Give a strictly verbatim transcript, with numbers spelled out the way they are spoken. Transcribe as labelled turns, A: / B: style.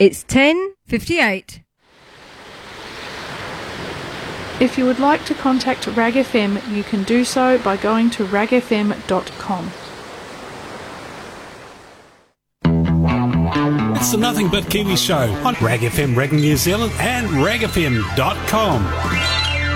A: It's ten fifty-eight.
B: If you would like to contact Rag F M, you can do so by going to rag f m dot com.
C: It's the Nothing But Kiwi Show on Rag F M, Rag New Zealand and rag f m dot com.